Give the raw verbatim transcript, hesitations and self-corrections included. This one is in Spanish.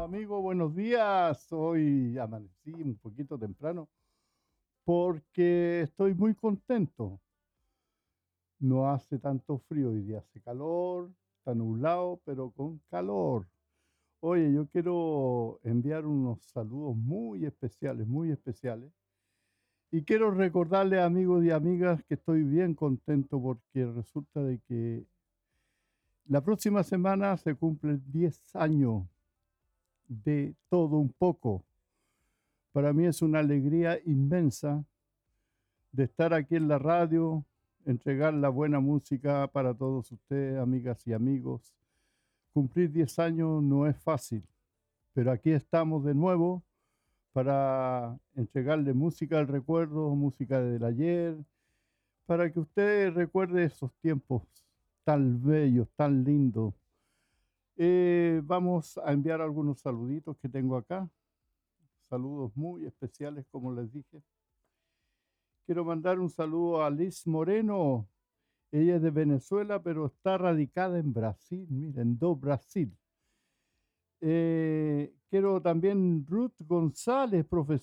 amigo, buenos días. Hoy amanecí un poquito temprano porque estoy muy contento. No hace tanto frío, hoy día hace calor, está nublado, pero con calor. Oye, yo quiero enviar unos saludos muy especiales, muy especiales. Y quiero recordarle, amigos y amigas, que estoy bien contento porque resulta de que la próxima semana se cumplen diez años de todo un poco. Para mí es una alegría inmensa de estar aquí en la radio, entregar la buena música para todos ustedes, amigas y amigos. Cumplir diez años no es fácil, pero aquí estamos de nuevo para entregarle música al recuerdo, música del ayer, para que usted recuerde esos tiempos tan bellos, tan lindos. Eh, vamos a enviar algunos saluditos que tengo acá. Saludos muy especiales, como les dije. Quiero mandar un saludo a Liz Moreno. Ella es de Venezuela, pero está radicada en Brasil. Miren, do Brasil. Eh, quiero también Ruth González, profesora.